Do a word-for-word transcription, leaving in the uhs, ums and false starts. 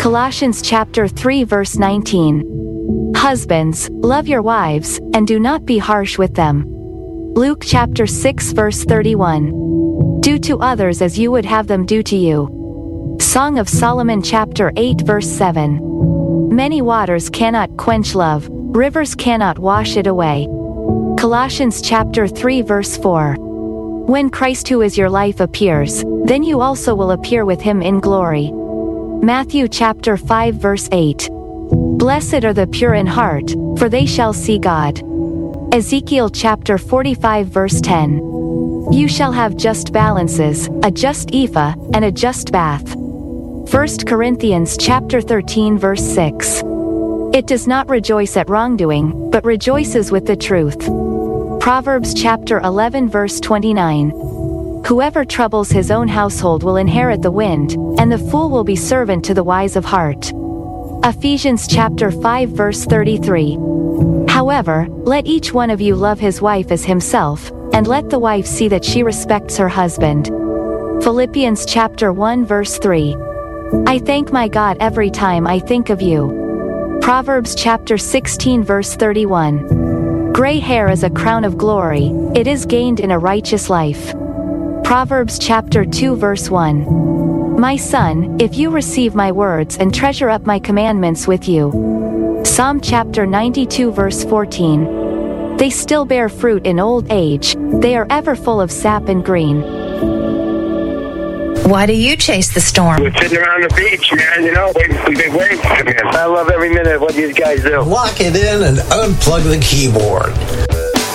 Colossians chapter three verse nineteen. Husbands, love your wives, and do not be harsh with them. Luke chapter six verse thirty-one. Do to others as you would have them do to you. Song of Solomon chapter eight verse seven. Many waters cannot quench love, rivers cannot wash it away. Colossians chapter three verse four. When Christ who is your life appears, then you also will appear with him in glory. Matthew chapter five verse eight. Blessed are the pure in heart, for they shall see God. Ezekiel chapter forty-five verse ten. You shall have just balances, a just ephah, and a just bath. First Corinthians chapter thirteen verse six. It does not rejoice at wrongdoing, but rejoices with the truth. Proverbs chapter eleven verse twenty-nine. Whoever troubles his own household will inherit the wind, and the fool will be servant to the wise of heart. Ephesians chapter five verse thirty-three. However, let each one of you love his wife as himself, and let the wife see that she respects her husband. Philippians chapter one verse three. I thank my God every time I think of you. Proverbs chapter sixteen verse thirty-one. Gray hair is a crown of glory, it is gained in a righteous life. Proverbs chapter two verse one. My son, if you receive my words and treasure up my commandments with you. Psalm chapter ninety-two verse fourteen. They still bear fruit in old age, they are ever full of sap and green. Why do you chase the storm? We're sitting around the beach, man, you know, waiting for big waves to come in. I love every minute of what these guys do. Lock it in and unplug the keyboard.